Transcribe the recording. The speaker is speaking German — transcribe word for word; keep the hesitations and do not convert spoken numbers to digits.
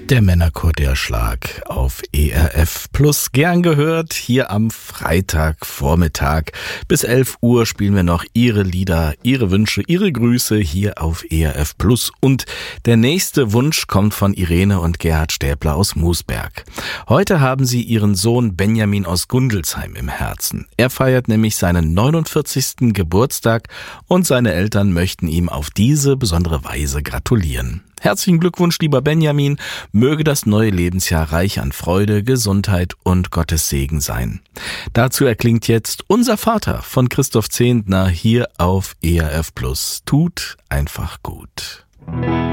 Der Männerchor Der Schlag auf E R F Plus. Gern gehört hier am Freitagvormittag. Bis elf Uhr spielen wir noch Ihre Lieder, Ihre Wünsche, Ihre Grüße hier auf E R F Plus. Und der nächste Wunsch kommt von Irene und Gerhard Stäbler aus Moosberg. Heute haben sie ihren Sohn Benjamin aus Gundelsheim im Herzen. Er feiert nämlich seinen neunundvierzigsten Geburtstag und seine Eltern möchten ihm auf diese besondere Weise gratulieren. Herzlichen Glückwunsch, lieber Benjamin. Möge das neue Lebensjahr reich an Freude, Gesundheit und Gottes Segen sein. Dazu erklingt jetzt Unser Vater von Christoph Zehntner hier auf E R F Plus. Tut einfach gut.